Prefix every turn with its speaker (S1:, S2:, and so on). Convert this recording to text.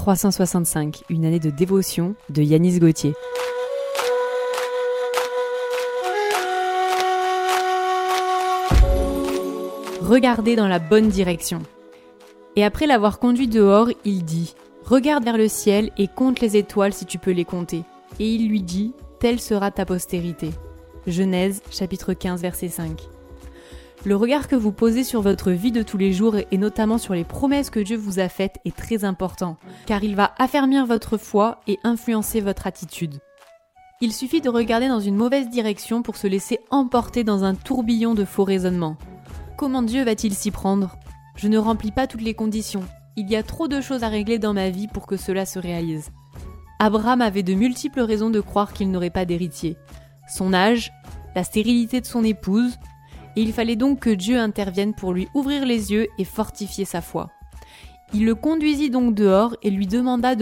S1: 1365, une année de dévotion de Yanis Gauthier. Regardez dans la bonne direction. Et après l'avoir conduit dehors, il dit « Regarde vers le ciel et compte les étoiles si tu peux les compter. » Et il lui dit « Telle sera ta postérité. » Genèse, chapitre 15, verset 5. Le regard que vous posez sur votre vie de tous les jours et notamment sur les promesses que Dieu vous a faites est très important, car il va affermir votre foi et influencer votre attitude. Il suffit de regarder dans une mauvaise direction pour se laisser emporter dans un tourbillon de faux raisonnements. Comment Dieu va-t-il s'y prendre ? Je ne remplis pas toutes les conditions. Il y a trop de choses à régler dans ma vie pour que cela se réalise. Abraham avait de multiples raisons de croire qu'il n'aurait pas d'héritier. Son âge, la stérilité de son épouse, et il fallait donc que Dieu intervienne pour lui ouvrir les yeux et fortifier sa foi. Il le conduisit donc dehors et lui demanda de